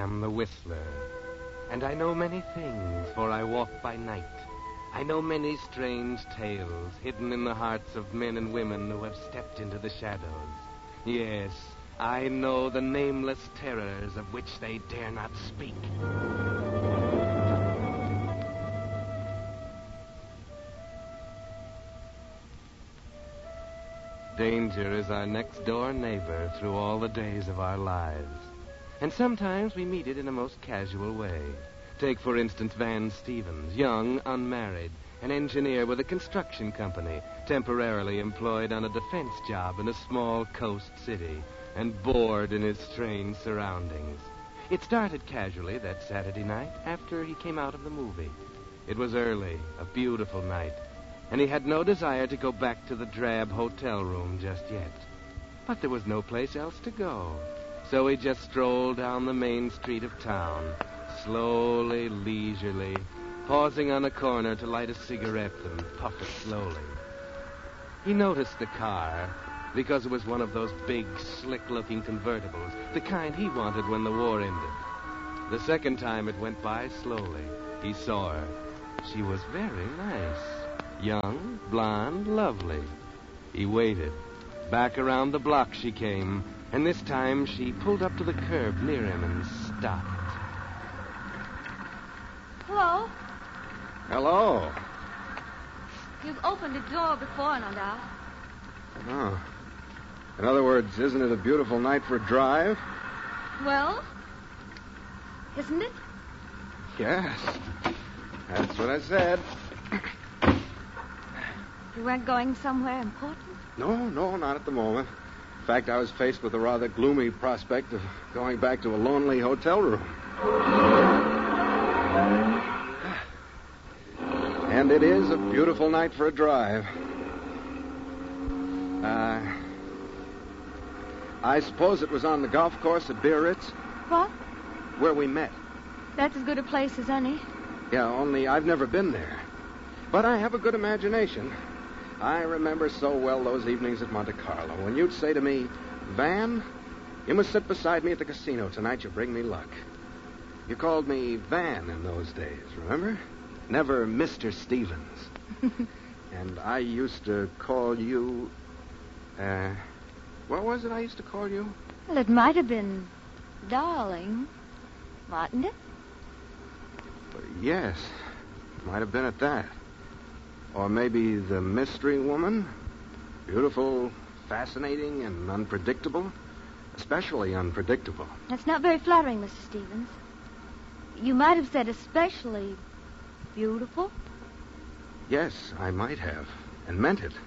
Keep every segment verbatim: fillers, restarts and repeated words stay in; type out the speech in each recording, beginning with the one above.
am the Whistler. And I know many things, for I walk by night. I know many strange tales hidden in the hearts of men and women who have stepped into the shadows. Yes, I know the nameless terrors of which they dare not speak. Danger is our next-door neighbor through all the days of our lives. And sometimes we meet it in a most casual way. Take, for instance, Van Stevens, young, unmarried, an engineer with a construction company, temporarily employed on a defense job in a small coast city, and bored in his strange surroundings. It started casually that Saturday night after he came out of the movie. It was early, a beautiful night, and he had no desire to go back to the drab hotel room just yet. But there was no place else to go, so he just strolled down the main street of town, slowly, leisurely, pausing on a corner to light a cigarette and puff it slowly. He noticed the car because it was one of those big, slick-looking convertibles, the kind he wanted when the war ended. The second time it went by slowly, he saw her. She was very nice. Young, blonde, lovely. He waited. Back around the block she came, and this time she pulled up to the curb near him and stopped. Hello? Hello. You've opened the door before, no doubt. Oh. In other words, isn't it a beautiful night for a drive? Well, isn't it? Yes. That's what I said. You weren't going somewhere important? No, no, not at the moment. In fact, I was faced with a rather gloomy prospect of going back to a lonely hotel room. And it is a beautiful night for a drive. Uh, I suppose it was on the golf course at Biarritz? What? Where we met. That's as good a place as any. Yeah, only I've never been there. But I have a good imagination. I remember so well those evenings at Monte Carlo when you'd say to me, Van, you must sit beside me at the casino tonight. You'll bring me luck. You called me Van in those days, remember? Never Mister Stevens. And I used to call you... Uh, what was it I used to call you? Well, it might have been darling, mightn't it? Uh, yes, might have been at that. Or maybe the mystery woman. Beautiful, fascinating, and unpredictable. Especially unpredictable. That's not very flattering, Mister Stevens. You might have said especially beautiful. Yes, I might have. And meant it.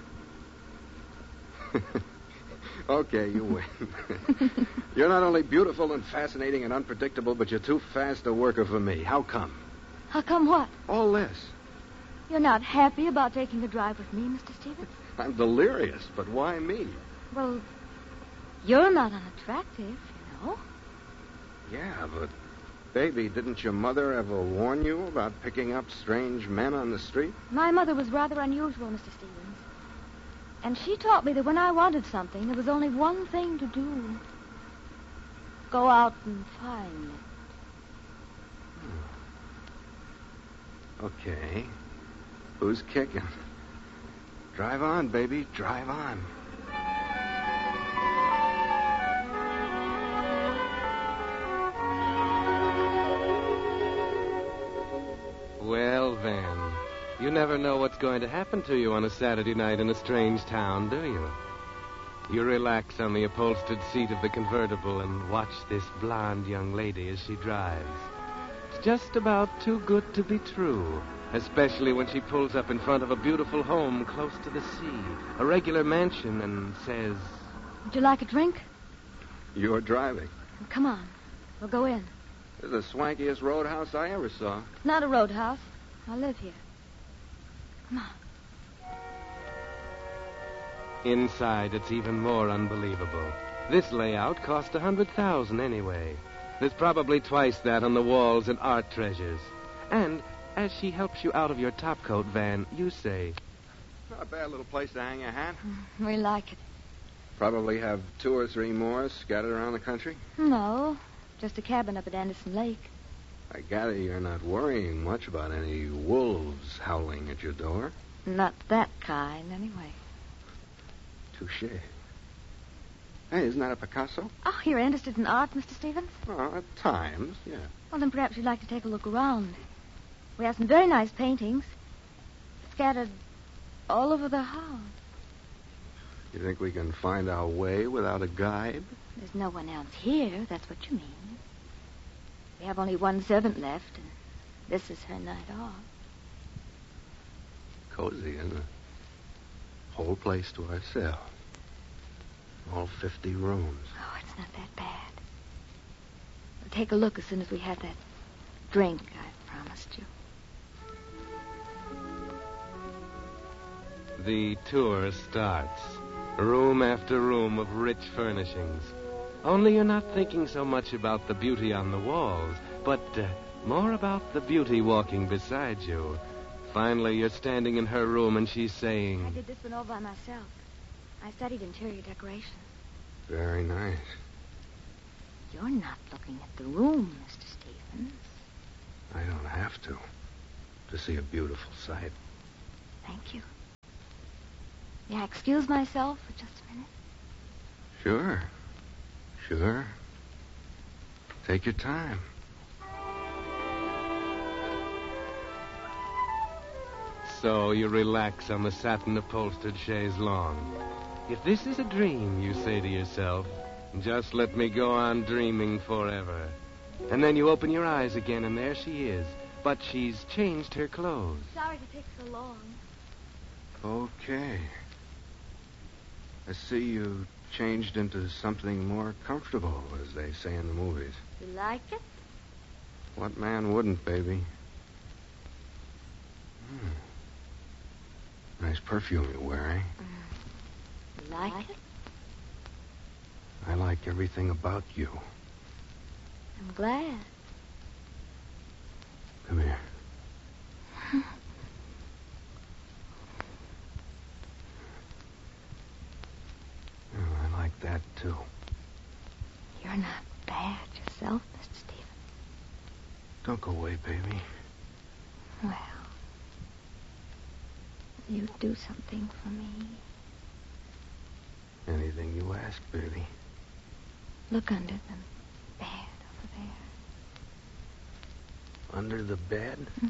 Okay, you win. You're not only beautiful and fascinating and unpredictable, but you're too fast a worker for me. How come? How come what? All this. You're not happy about taking a drive with me, Mister Stevens? I'm delirious, but why me? Well, you're not unattractive, you know. Yeah, but, baby, didn't your mother ever warn you about picking up strange men on the street? My mother was rather unusual, Mister Stevens. And she taught me that when I wanted something, there was only one thing to do. Go out and find it. Hmm. Okay. Who's kicking? Drive on, baby. Drive on. Well, Van, you never know what's going to happen to you on a Saturday night in a strange town, do you? You relax on the upholstered seat of the convertible and watch this blonde young lady as she drives. It's just about too good to be true, especially when she pulls up in front of a beautiful home close to the sea, a regular mansion, and says... Would you like a drink? You're driving. Well, come on. We'll go in. This is the swankiest roadhouse I ever saw. It's not a roadhouse. I live here. Come on. Inside, it's even more unbelievable. This layout cost a hundred thousand anyway. There's probably twice that on the walls and art treasures. And as she helps you out of your topcoat, Van, you say... Not a bad little place to hang a hat. We like it. Probably have two or three more scattered around the country. No, Just a cabin up at Anderson Lake. I gather you're not worrying much about any wolves howling at your door. Not that kind, anyway. Touche. Hey, isn't that a Picasso? Oh, you're interested in art, Mister Stevens? Oh, at times, yeah. Well, then perhaps you'd like to take a look around. We have some very nice paintings scattered all over the house. You think we can find our way without a guide? There's no one else here, that's what you mean. We have only one servant left, and this is her night off. Cozy, isn't it? Whole place to ourselves. All fifty rooms. Oh, it's not that bad. We'll take a look as soon as we have that drink I promised you. The tour starts. Room after room of rich furnishings. Only you're not thinking so much about the beauty on the walls, but uh, more about the beauty walking beside you. Finally, you're standing in her room and she's saying... I did this one all by myself. I studied interior decoration. Very nice. You're not looking at the room, Mister Stevens. I don't have to. To see a beautiful sight. Thank you. May I excuse myself for just a minute? Sure. Sure. Take your time. So you relax on the satin-upholstered chaise longue. If this is a dream, you say to yourself, just let me go on dreaming forever. And then you open your eyes again, and there she is. But she's changed her clothes. Sorry to take so long. Okay. I see you changed into something more comfortable, as they say in the movies. You like it? What man wouldn't, baby? Hmm. Nice perfume you're wearing. Mm. You like it? I like everything about you. I'm glad. Come here. Oh, I like that, too. You're not bad yourself, Mister Stevens. Don't go away, baby. Well, you do something for me. Anything you ask, baby. Look under the bed over there. Under the bed? Mm-hmm.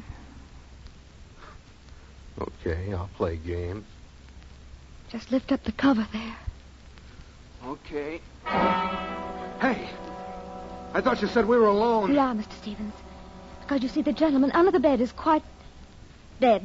Okay, I'll play games. Just lift up the cover there. Okay. Hey! I thought you said we were alone. We are, Mister Stevens. Because you see, the gentleman under the bed is quite dead.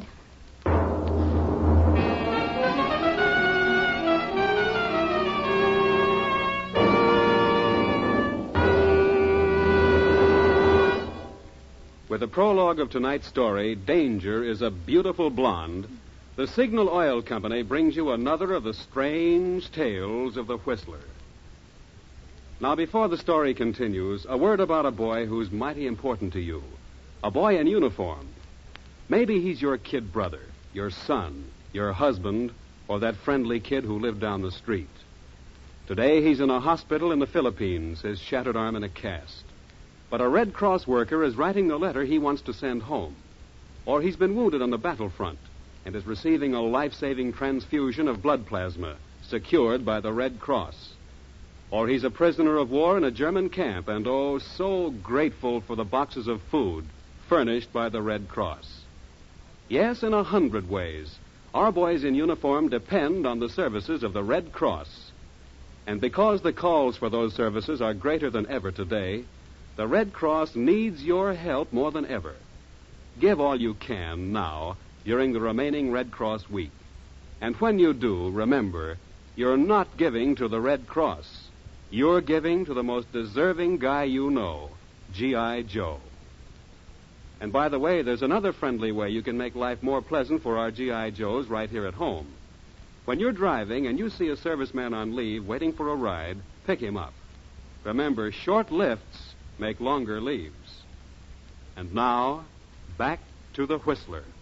With the prologue of tonight's story, Danger is a Beautiful Blonde, the Signal Oil Company brings you another of the strange tales of the Whistler. Now, before the story continues, a word about a boy who's mighty important to you. A boy in uniform. Maybe he's your kid brother, your son, your husband, or that friendly kid who lived down the street. Today, he's in a hospital in the Philippines, his shattered arm in a cast. But a Red Cross worker is writing the letter he wants to send home. Or he's been wounded on the battlefront and is receiving a life-saving transfusion of blood plasma secured by the Red Cross. Or he's a prisoner of war in a German camp and, oh, so grateful for the boxes of food furnished by the Red Cross. Yes, in a hundred ways, our boys in uniform depend on the services of the Red Cross. And because the calls for those services are greater than ever today, the Red Cross needs your help more than ever. Give all you can now during the remaining Red Cross week. And when you do, remember, you're not giving to the Red Cross. You're giving to the most deserving guy you know, G I. Joe. And by the way, there's another friendly way you can make life more pleasant for our G I. Joes right here at home. When you're driving and you see a serviceman on leave waiting for a ride, pick him up. Remember, short lifts make longer leaves. And now, back to the Whistler.